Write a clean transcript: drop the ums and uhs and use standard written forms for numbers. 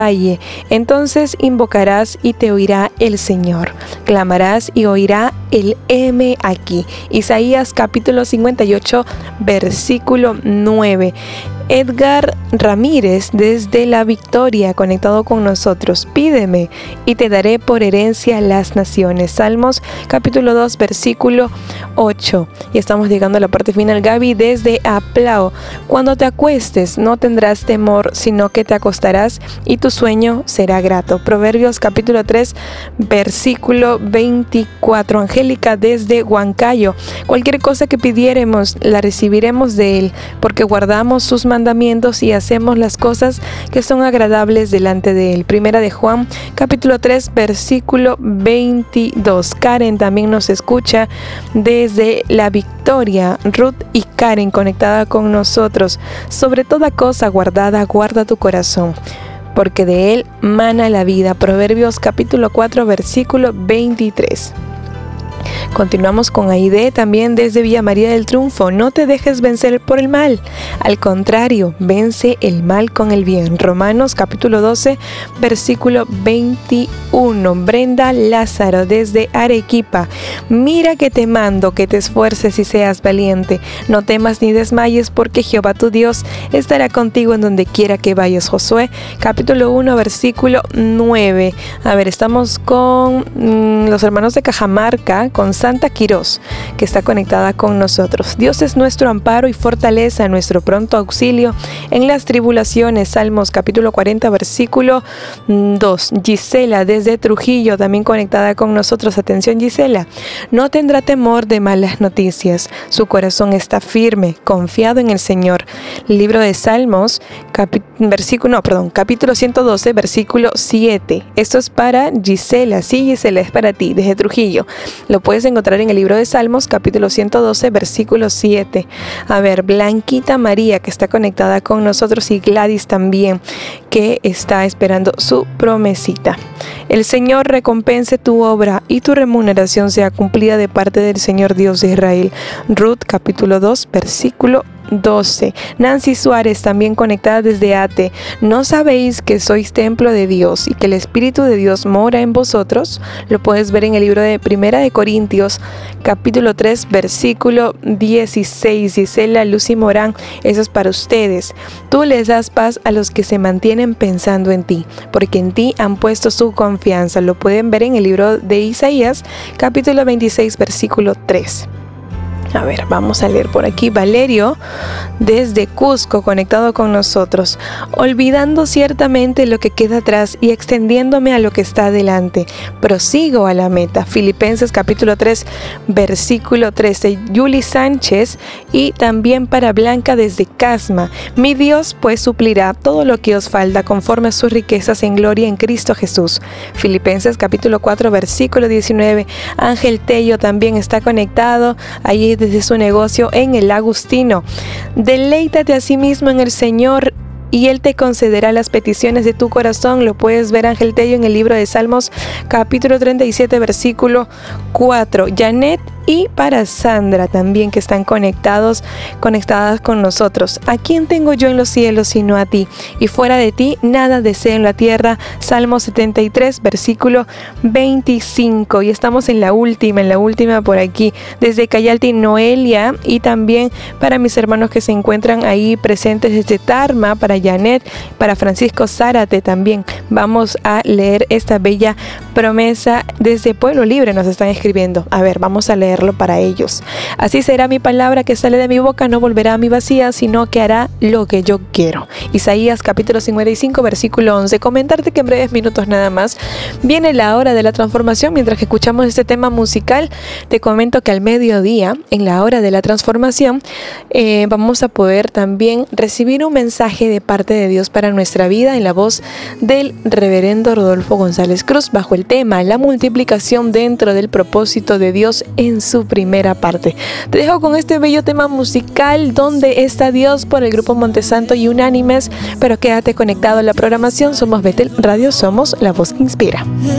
valle. Entonces invocarás y te oirá el Señor. Clamarás y oirá el heme aquí. Isaías capítulo 58, versículo 9. Edgar Ramírez desde La Victoria, conectado con nosotros. Pídeme y te daré por herencia las naciones. Salmos capítulo 2, versículo 8. Y estamos llegando a la parte final. Gaby desde Aplao. Cuando te acuestes no tendrás temor, sino que te acostarás y tu sueño será grato. Proverbios capítulo 3, versículo 24. Angélica desde Huancayo. Cualquier cosa que pidiéremos la recibiremos de Él, porque guardamos sus mandamientos y hacemos las cosas que son agradables delante de Él. Primera de Juan capítulo 3, versículo 22. Karen también nos escucha desde La Victoria. Ruth y Karen conectada con nosotros. Sobre toda cosa guardada, guarda tu corazón, porque de él mana la vida. Proverbios capítulo 4, versículo 23. Continuamos con Aide también desde Villa María del Triunfo. No te dejes vencer por el mal. Al contrario, vence el mal con el bien. Romanos capítulo 12, versículo 21. Brenda Lázaro desde Arequipa. Mira que te mando que te esfuerces y seas valiente. No temas ni desmayes, porque Jehová tu Dios estará contigo en donde quiera que vayas. Josué capítulo 1, versículo 9. A ver, estamos con los hermanos de Cajamarca, con Santa Quirós, que está conectada con nosotros. Dios es nuestro amparo y fortaleza, nuestro pronto auxilio en las tribulaciones. Salmos capítulo 40, versículo 2. Gisela desde Trujillo, también conectada con nosotros. Atención, Gisela. No tendrá temor de malas noticias. Su corazón está firme, confiado en el Señor. Libro de Salmos, capítulo 112, versículo 7. Esto es para Gisela. Sí, Gisela, es para ti, desde Trujillo. Lo puedes encontrar en el libro de Salmos, capítulo 112, versículo 7. A ver, Blanquita María, que está conectada con nosotros, y Gladys también, que está esperando su promesita. El Señor recompense tu obra y tu remuneración sea cumplida de parte del Señor Dios de Israel. Ruth, capítulo 2, versículo 12. Nancy Suárez, también conectada desde Ate. ¿No sabéis que sois templo de Dios y que el Espíritu de Dios mora en vosotros? Lo puedes ver en el libro de Primera de Corintios, capítulo 3, versículo 16. Gisela Lucy Morán, eso es para ustedes. Tú les das paz a los que se mantienen pensando en ti, porque en ti han puesto su confianza. Lo pueden ver en el libro de Isaías, capítulo 26, versículo 3. A ver, vamos a leer por aquí. Valerio desde Cusco, conectado con nosotros. Olvidando ciertamente lo que queda atrás y extendiéndome a lo que está adelante, prosigo a la meta. Filipenses capítulo 3, versículo 13. Yuli Sánchez, y también para Blanca desde Casma. Mi Dios pues suplirá todo lo que os falta conforme a sus riquezas en gloria en Cristo Jesús. Filipenses capítulo 4, versículo 19. Ángel Tello también está conectado allí desde su negocio en el Agustino. Deleítate a sí mismo en el Señor y Él te concederá las peticiones de tu corazón. Lo puedes ver, Ángel Tello, en el libro de Salmos, capítulo 37, versículo 4. Janet y para Sandra también, que están conectadas con nosotros. ¿A quién tengo yo en los cielos sino a ti? Y fuera de ti nada deseo en la tierra. Salmo 73, versículo 25. Y estamos en la última por aquí. Desde Cayalti, Noelia, y también para mis hermanos que se encuentran ahí presentes desde Tarma, para Janet, para Francisco Zárate también. Vamos a leer esta bella promesa desde Pueblo Libre, nos están escribiendo. A ver, vamos a leerlo para ellos. Así será mi palabra que sale de mi boca, no volverá a mí vacía, sino que hará lo que yo quiero. Isaías capítulo 55, versículo 11. Comentarte que en breves minutos nada más viene la hora de la transformación. Mientras que escuchamos este tema musical, te comento que al mediodía, en la hora de la transformación, vamos a poder también recibir un mensaje de parte de Dios para nuestra vida en la voz del reverendo Rodolfo González Cruz, bajo el tema La multiplicación dentro del propósito de Dios, en su primera parte. Te dejo con este bello tema musical, ¿Dónde está Dios?, por el grupo Montesanto y Unánimes, pero quédate conectado a la programación. Somos Betel Radio, somos la voz que inspira.